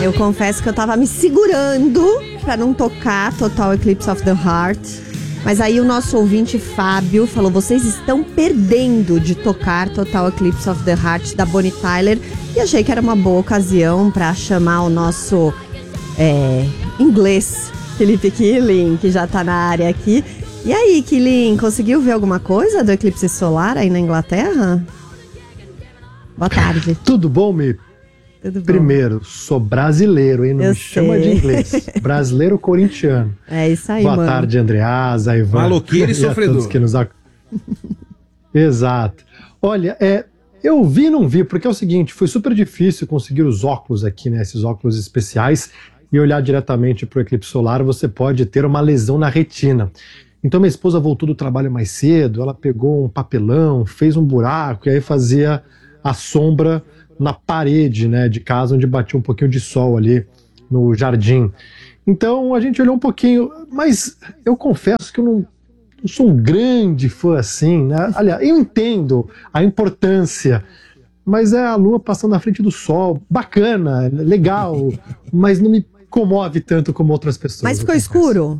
Eu confesso que eu tava me segurando pra não tocar Total Eclipse of the Heart. Mas aí o nosso ouvinte Fábio falou: vocês estão perdendo de tocar Total Eclipse of the Heart da Bonnie Tyler. E achei que era uma boa ocasião pra chamar o nosso inglês Felipe Killing, que já tá na área aqui. E aí, Killing, conseguiu ver alguma coisa do eclipse solar aí na Inglaterra? Boa tarde. Tudo bom, Mi? Tudo bom. Primeiro, sou brasileiro, hein? Não me chama de inglês. Brasileiro corintiano. É isso aí, Boa mano. tarde, Andreasa, Ivan. Maloqueiro e sofredor. Que nos Exato. Olha, eu vi e não vi, porque é o seguinte, foi super difícil conseguir os óculos aqui, né? Esses óculos especiais, e olhar diretamente para o eclipse solar, você pode ter uma lesão na retina. Então minha esposa voltou do trabalho mais cedo, ela pegou um papelão, fez um buraco, e aí fazia a sombra na parede, né, de casa, onde batia um pouquinho de sol ali no jardim. Então a gente olhou um pouquinho, mas eu confesso que eu não sou um grande fã assim, né? Aliás, eu entendo a importância, mas é a lua passando na frente do sol, bacana, legal, mas não me comove tanto como outras pessoas. Mas ficou escuro?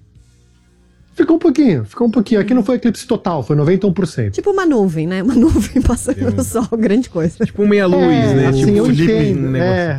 Ficou um pouquinho. Aqui não foi eclipse total, foi 91%. Tipo uma nuvem, né? Uma nuvem passando no sol, grande coisa. Tipo meia-luz, né? Assim, Tipo eu Felipe, entendo,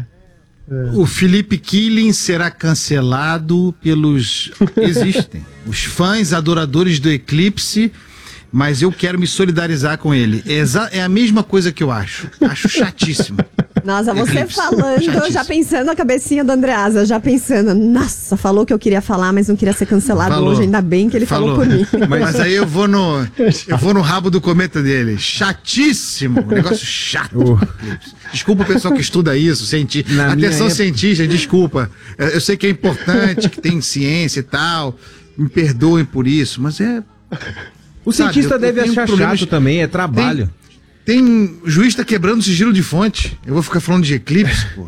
O Felipe Killing será cancelado pelos... Existem os fãs adoradores do eclipse, mas eu quero me solidarizar com ele. É a mesma coisa que eu acho. Acho chatíssimo. Nossa, você Eclipse. falando, Chatíssimo. já pensando na cabecinha do Andreasa, já pensando, nossa, falou que eu queria falar, mas não queria ser cancelado Falou. hoje, ainda bem que ele falou por mim. Mas aí eu vou no rabo do cometa dele. Chatíssimo. Um negócio chato. Desculpa o pessoal que estuda isso, Na minha atenção época- cientista, desculpa. Eu sei que é importante, que tem ciência e tal. Me perdoem por isso, mas O cientista eu deve tenho achar problemas- chato também, é trabalho. O juiz tá quebrando o sigilo de fonte. Eu vou ficar falando de eclipse, pô.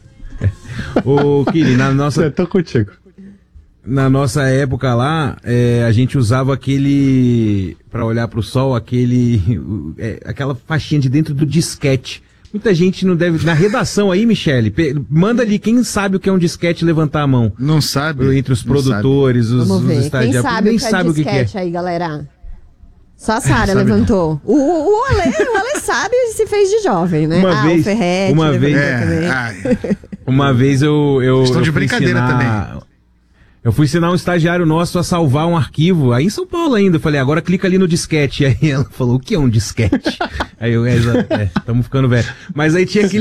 Ô, Kiri, Tô contigo. na nossa época lá, a gente usava pra olhar pro sol, aquela faixinha de dentro do disquete. Muita gente não deve... Na redação aí, Michele, manda ali quem sabe o que é um disquete levantar a mão. Não sabe? Entre os Não produtores, os Vamos ver, quem estagiários. sabe Nem o que é sabe o que é. disquete aí, galera? Só a Sara Sabe levantou. O Ale sabe e se fez de jovem, né? Uma o Ferretti vez- levantou também. Uma vez eu Estão de fui brincadeira Eu fui ensinar um estagiário nosso a salvar um arquivo, aí em São Paulo ainda. Eu falei, agora clica ali no disquete. Aí ela falou, o que é um disquete? Aí eu, estamos ficando velho. Mas aí tinha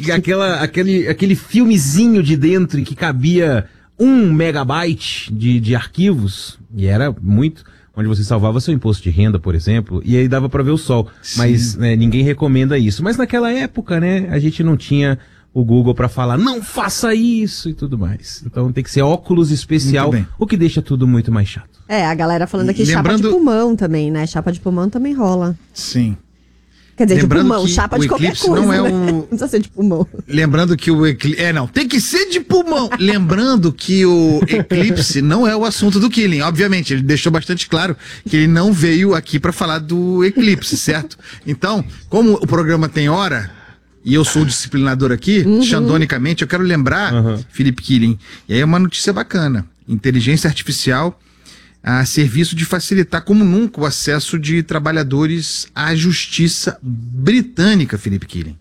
aquele filmezinho de dentro em que cabia 1 megabyte de arquivos, e era muito, onde você salvava seu imposto de renda, por exemplo, e aí dava para ver o sol. Sim. Mas ninguém recomenda isso. Mas naquela época, né, a gente não tinha o Google para falar, não faça isso e tudo mais. Então tem que ser óculos especial, Muito bem. o que deixa tudo muito mais chato. A galera falando aqui Lembrando- chapa de pulmão também, né? Chapa de pulmão também rola. Sim. Quer dizer, Lembrando de pulmão, que chapa o de qualquer eclipse coisa, não é né? um- Não precisa ser de pulmão. Lembrando que o eclipse... não, tem que ser de pulmão. Lembrando que o eclipse não é o assunto do Killing. Obviamente, ele deixou bastante claro que ele não veio aqui para falar do eclipse, certo? Então, como o programa tem hora, e eu sou o disciplinador aqui, xandonicamente, eu quero lembrar, Felipe Killing, e aí é uma notícia bacana. Inteligência artificial a serviço de facilitar como nunca o acesso de trabalhadores à justiça britânica, Felipe Killing.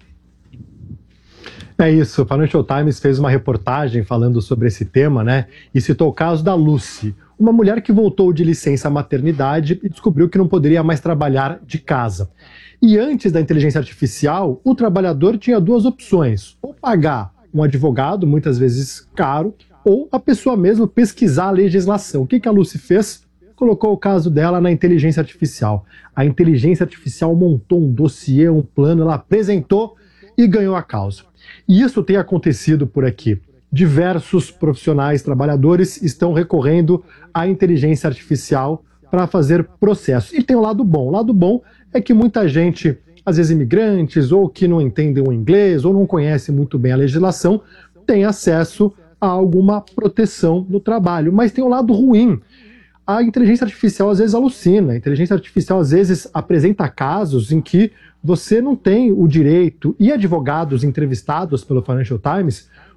É isso, o Financial Times fez uma reportagem falando sobre esse tema, né? E citou o caso da Lucy, uma mulher que voltou de licença maternidade e descobriu que não poderia mais trabalhar de casa. E antes da inteligência artificial, o trabalhador tinha duas opções: ou pagar um advogado, muitas vezes caro, ou a pessoa mesmo pesquisar a legislação. O que a Lucy fez? Colocou o caso dela na inteligência artificial. A inteligência artificial montou um dossiê, um plano, ela apresentou e ganhou a causa. E isso tem acontecido por aqui. Diversos profissionais, trabalhadores estão recorrendo à inteligência artificial para fazer processos. E tem um lado bom. O lado bom é que muita gente, às vezes imigrantes, ou que não entendem o inglês, ou não conhece muito bem a legislação, tem acesso a alguma proteção no trabalho. Mas tem um lado ruim. A inteligência artificial às vezes alucina. A inteligência artificial às vezes apresenta casos em que você não tem o direito, e advogados entrevistados pelo Financial Times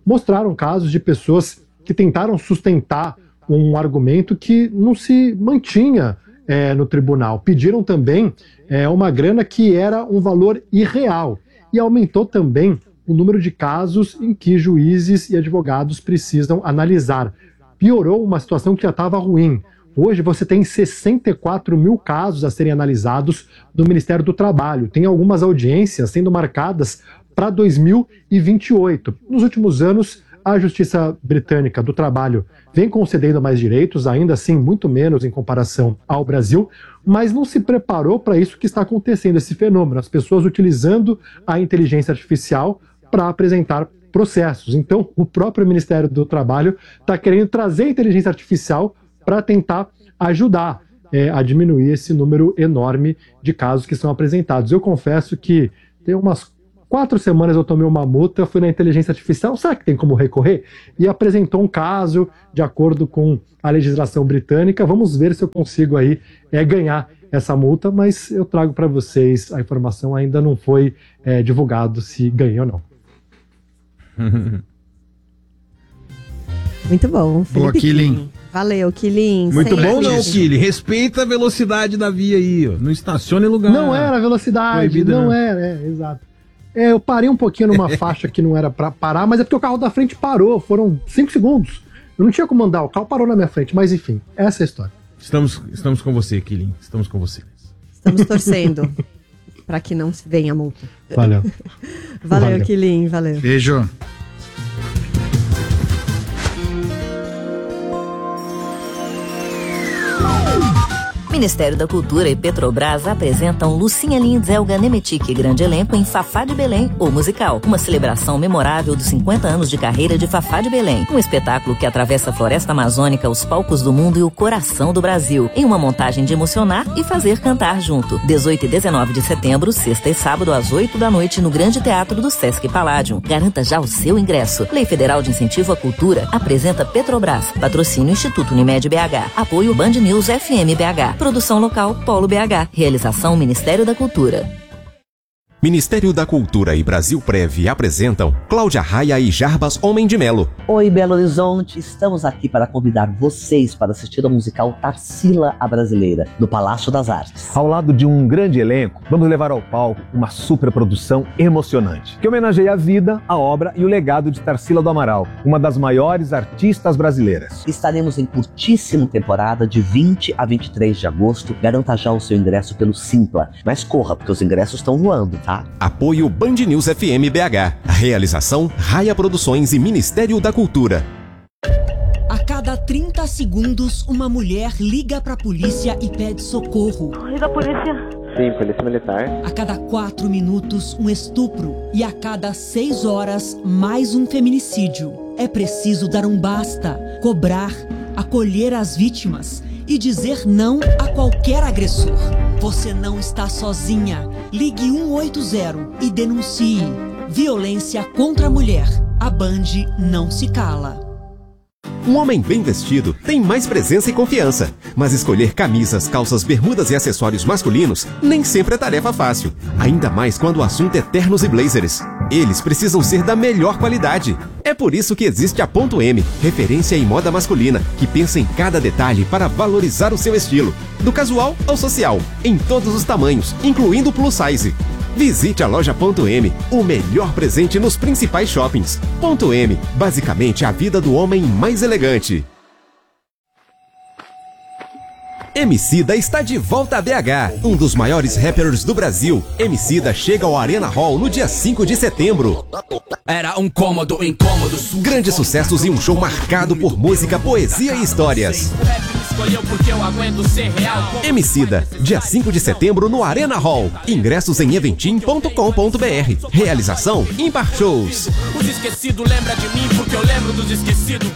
mostraram casos de pessoas que tentaram sustentar um argumento que não se mantinha no tribunal. Pediram também uma grana que era um valor irreal e aumentou também o número de casos em que juízes e advogados precisam analisar. Piorou uma situação que já estava ruim. Hoje você tem 64 mil casos a serem analisados no Ministério do Trabalho. Tem algumas audiências sendo marcadas para 2028. Nos últimos anos, a Justiça Britânica do Trabalho vem concedendo mais direitos, ainda assim muito menos em comparação ao Brasil, mas não se preparou para isso que está acontecendo, esse fenômeno, as pessoas utilizando a inteligência artificial para apresentar processos. Então, o próprio Ministério do Trabalho está querendo trazer a inteligência artificial para tentar ajudar a diminuir esse número enorme de casos que são apresentados. Eu confesso que tem umas 4 semanas eu tomei uma multa, fui na inteligência artificial, será que tem como recorrer? E apresentou um caso de acordo com a legislação britânica. Vamos ver se eu consigo aí ganhar essa multa, mas eu trago para vocês a informação, ainda não foi divulgado se ganhei ou não. Muito bom, Felipe. Boa, Killing. Valeu, Killing. Muito Sempre. bom não, Killing. Respeita a velocidade da via aí, ó. Não estacione em lugar. Não era velocidade, proibido, não não. era, exato. Eu parei um pouquinho numa faixa que não era para parar, mas é porque o carro da frente parou, foram 5 segundos. Eu não tinha como andar, o carro parou na minha frente, mas enfim, essa é a história. Estamos com você, Killing. Estamos com você. Estamos torcendo para que não venha a multa. Valeu. Valeu, Killing, valeu. Beijo. Ministério da Cultura e Petrobras apresentam Lucinha Lins, Elga Nemetic e grande elenco em Fafá de Belém, o musical. Uma celebração memorável dos 50 anos de carreira de Fafá de Belém. Um espetáculo que atravessa a floresta amazônica, os palcos do mundo e o coração do Brasil. Em uma montagem de emocionar e fazer cantar junto. 18 e 19 de setembro, sexta e sábado às 8 da noite no Grande Teatro do Sesc Palladium. Garanta já o seu ingresso. Lei Federal de Incentivo à Cultura apresenta Petrobras. Patrocínio Instituto Unimed BH. Apoio Band News FM BH. Produção local Polo BH. Realização Ministério da Cultura. Ministério da Cultura e Brasil Prev apresentam Cláudia Raia e Jarbas Homem de Melo. Oi, Belo Horizonte, estamos aqui para convidar vocês para assistir ao musical Tarsila a Brasileira, do Palácio das Artes. Ao lado de um grande elenco, vamos levar ao palco uma superprodução emocionante, que homenageia a vida, a obra e o legado de Tarsila do Amaral, uma das maiores artistas brasileiras. Estaremos em curtíssima temporada de 20 a 23 de agosto. Garanta já o seu ingresso pelo Simpla, mas corra, porque os ingressos estão voando, tá? Apoio Band News FM BH. A realização Raia Produções e Ministério da Cultura. A cada 30 segundos, uma mulher liga pra polícia e pede socorro. Liga a polícia. Sim, polícia militar. A cada 4 minutos, um estupro. E a cada 6 horas, mais um feminicídio. É preciso dar um basta, cobrar, acolher as vítimas e dizer não a qualquer agressor. Você não está sozinha. Ligue 180 e denuncie. Violência contra a mulher. A Band não se cala. Um homem bem vestido tem mais presença e confiança, mas escolher camisas, calças, bermudas e acessórios masculinos nem sempre é tarefa fácil, ainda mais quando o assunto é ternos e blazers. Eles precisam ser da melhor qualidade. É por isso que existe a Ponto M, referência em moda masculina, que pensa em cada detalhe para valorizar o seu estilo, do casual ao social, em todos os tamanhos, incluindo o plus size. Visite a loja Ponto M, o melhor presente nos principais shoppings. Ponto M, basicamente a vida do homem mais elegante. Emicida está de volta a BH, um dos maiores rappers do Brasil. Emicida chega ao Arena Hall no dia 5 de setembro. Era um cômodo incômodo. Grandes sucessos e um show marcado por música, poesia e histórias. Emicida, dia 5 de setembro no Arena Hall. Ingressos em eventim.com.br. Realização Impar Shows. Os esquecidos lembram de mim porque eu lembro dos esquecidos.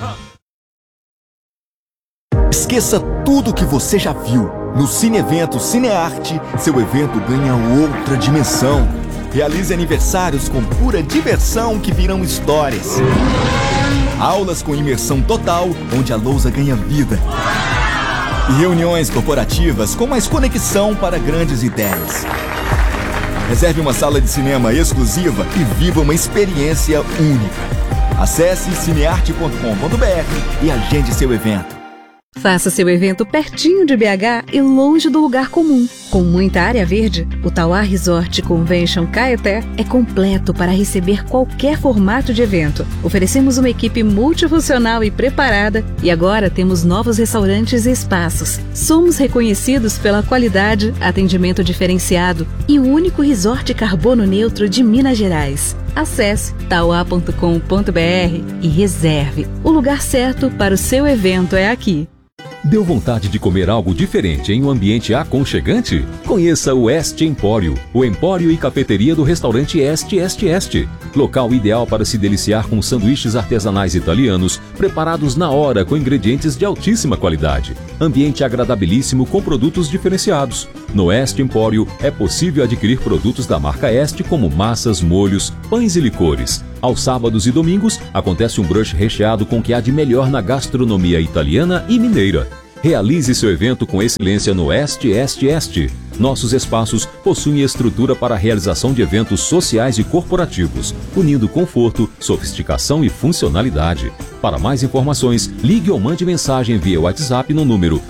Esqueça tudo que você já viu. No Cine Evento Cinearte, seu evento ganha outra dimensão. Realize aniversários com pura diversão que virão histórias. Aulas com imersão total, onde a lousa ganha vida. E reuniões corporativas com mais conexão para grandes ideias. Reserve uma sala de cinema exclusiva e viva uma experiência única. Acesse cinearte.com.br e agende seu evento. Faça seu evento pertinho de BH e longe do lugar comum. Com muita área verde, o Tauá Resort Convention Caeté é completo para receber qualquer formato de evento. Oferecemos uma equipe multifuncional e preparada e agora temos novos restaurantes e espaços. Somos reconhecidos pela qualidade, atendimento diferenciado e o único resort carbono neutro de Minas Gerais. Acesse tauá.com.br e reserve. O lugar certo para o seu evento é aqui. Deu vontade de comer algo diferente em um ambiente aconchegante? Conheça o Este Empório, o empório e cafeteria do restaurante Este. Local ideal para se deliciar com sanduíches artesanais italianos, preparados na hora com ingredientes de altíssima qualidade. Ambiente agradabilíssimo com produtos diferenciados. No Este Empório é possível adquirir produtos da marca Este como massas, molhos, pães e licores. Aos sábados e domingos acontece um brunch recheado com o que há de melhor na gastronomia italiana e mineira. Realize seu evento com excelência no Este. Nossos espaços possuem estrutura para a realização de eventos sociais e corporativos, unindo conforto, sofisticação e funcionalidade. Para mais informações, ligue ou mande mensagem via WhatsApp no número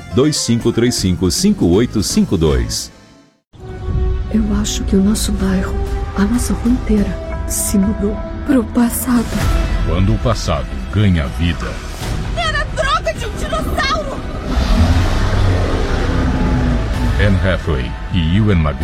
2535-5852. Eu acho que o nosso bairro, a nossa rua inteira, se mudou pro passado. Quando o passado ganha vida. Era droga de um dinossauro! Anne Hathaway e Ewan McGregor